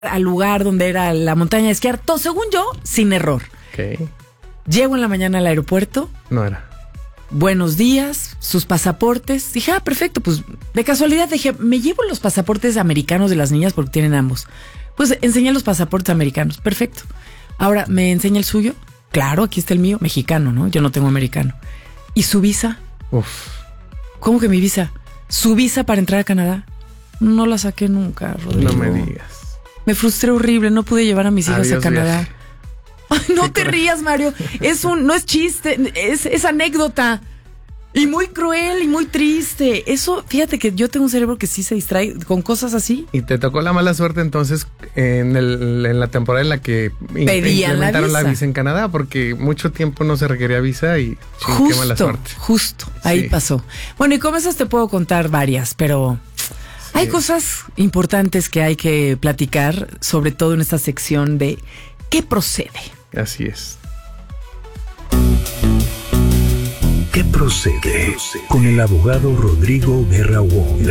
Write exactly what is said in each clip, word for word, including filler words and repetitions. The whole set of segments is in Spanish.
al lugar donde era la montaña de esquiar, todo según yo, sin error. Okay. Llego en la mañana al aeropuerto. No era. Buenos días, sus pasaportes. Dije, ah, perfecto, pues de casualidad dije, me llevo los pasaportes americanos de las niñas porque tienen ambos. Pues enseñé los pasaportes americanos, perfecto. Ahora, ¿me enseña el suyo? Claro, aquí está el mío, mexicano, ¿no? Yo no tengo americano. ¿Y su visa? Uf. ¿Cómo que mi visa? ¿Su visa para entrar a Canadá? No la saqué nunca, Rodrigo. No me digas. Me frustré horrible, no pude llevar a mis hijas Adiós, a Canadá. viaje. Ay, no te rías, Mario. Es un, no es chiste, es, es anécdota. Y muy cruel y muy triste. Eso, fíjate que yo tengo un cerebro que sí se distrae con cosas así. Y te tocó la mala suerte entonces en, el, en la temporada en la que pedían la visa. la visa en Canadá, porque mucho tiempo no se requería visa y ching, justo, qué mala suerte. Justo, ahí sí. pasó. Bueno, y como esas te puedo contar varias, pero sí. Hay cosas importantes que hay que platicar, sobre todo en esta sección de ¿qué procede? Así es. ¿Qué procede? ¿Qué procede? Con el abogado Rodrigo Guerra Wong.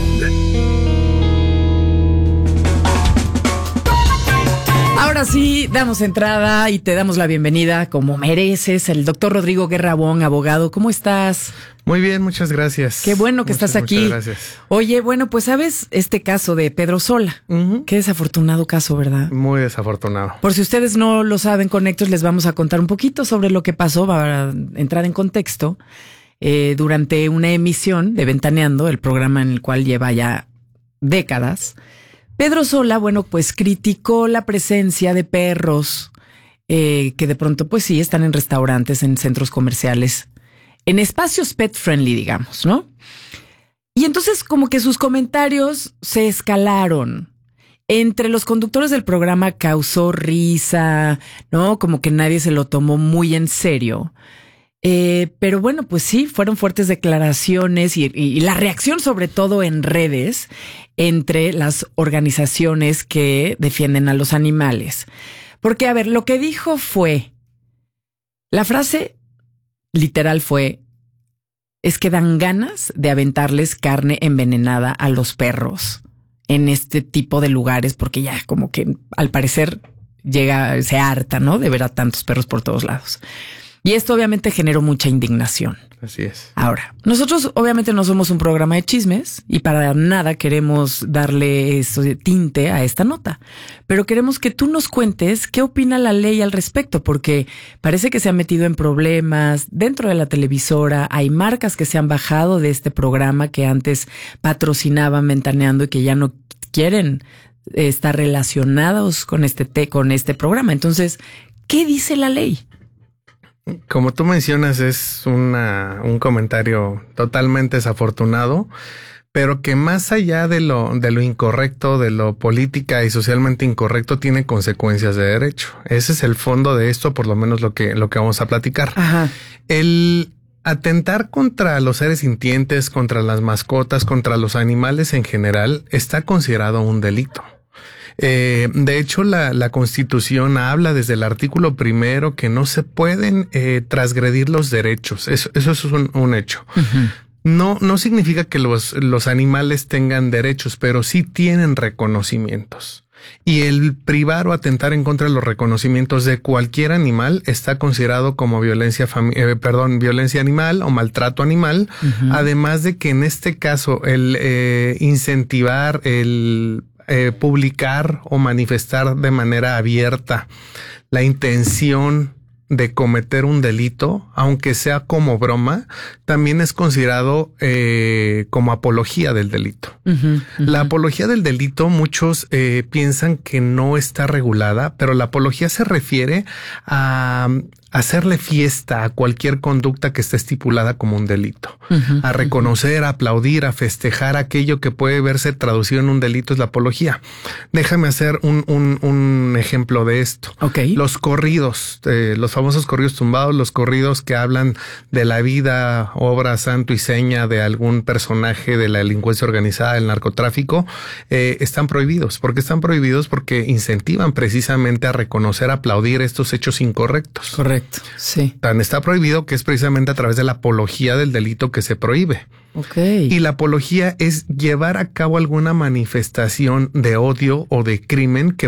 Ahora sí, damos entrada y te damos la bienvenida como mereces, el doctor Rodrigo Guerra Wong, abogado. ¿Cómo estás? Muy bien, muchas gracias. Qué bueno que muchas, estás aquí. Muchas gracias. Oye, bueno, pues sabes este caso de Pedro Sola. Uh-huh. Qué desafortunado caso, ¿verdad? Muy desafortunado. Por si ustedes no lo saben, Conectos, les vamos a contar un poquito sobre lo que pasó para entrar en contexto. Eh, durante una emisión de Ventaneando, el programa en el cual lleva ya décadas, Pedro Sola, bueno, pues criticó la presencia de perros eh, que de pronto, pues sí, están en restaurantes, en centros comerciales, en espacios pet friendly, digamos, ¿no? Y entonces como que sus comentarios se escalaron. Entre los conductores del programa causó risa, ¿no? Como que nadie se lo tomó muy en serio. Eh, pero bueno, pues sí, fueron fuertes declaraciones y, y, y la reacción sobre todo en redes entre las organizaciones que defienden a los animales. Porque, a ver, lo que dijo fue, la frase literal fue, es que dan ganas de aventarles carne envenenada a los perros en este tipo de lugares porque ya como que al parecer llega, se harta, ¿no? De ver a tantos perros por todos lados. Y esto obviamente generó mucha indignación. Así es. Ahora, nosotros obviamente no somos un programa de chismes y para nada queremos darle eso de tinte a esta nota. Pero queremos que tú nos cuentes qué opina la ley al respecto, porque parece que se ha metido en problemas dentro de la televisora. Hay marcas que se han bajado de este programa que antes patrocinaban Ventaneando y que ya no quieren estar relacionados con este, te- con este programa. Entonces, ¿qué dice la ley? Como tú mencionas, es una, un comentario totalmente desafortunado, pero que más allá de lo, de lo incorrecto, de lo política y socialmente incorrecto, tiene consecuencias de derecho. Ese es el fondo de esto, por lo menos lo que, lo que vamos a platicar. Ajá. El atentar contra los seres sintientes, contra las mascotas, contra los animales en general, está considerado un delito. Eh, de hecho, la, la Constitución habla desde el artículo primero que no se pueden eh, transgredir los derechos. Eso, eso es un, un hecho. Uh-huh. No, no significa que los, los animales tengan derechos, pero sí tienen reconocimientos. Y el privar o atentar en contra de los reconocimientos de cualquier animal está considerado como violencia, fami- eh, perdón, violencia animal o maltrato animal. Uh-huh. Además de que en este caso el eh, incentivar, el Eh, publicar o manifestar de manera abierta la intención de cometer un delito, aunque sea como broma, también es considerado eh, como apología del delito. Uh-huh, uh-huh. La apología del delito, muchos eh, piensan que no está regulada, pero la apología se refiere a hacerle fiesta a cualquier conducta que esté estipulada como un delito. Uh-huh, a reconocer, uh-huh. a aplaudir, a festejar aquello que puede verse traducido en un delito es la apología. Déjame hacer un, un, un ejemplo de esto. Okay. Los corridos, eh, los famosos corridos tumbados, los corridos que hablan de la vida, obra, santo y seña de algún personaje de la delincuencia organizada, del narcotráfico, eh, están prohibidos. ¿Por qué están prohibidos? Porque incentivan precisamente a reconocer, a aplaudir estos hechos incorrectos. Correcto. Correcto, sí. Tan está prohibido que es precisamente a través de la apología del delito que se prohíbe. Ok. Y la apología es llevar a cabo alguna manifestación de odio o de crimen que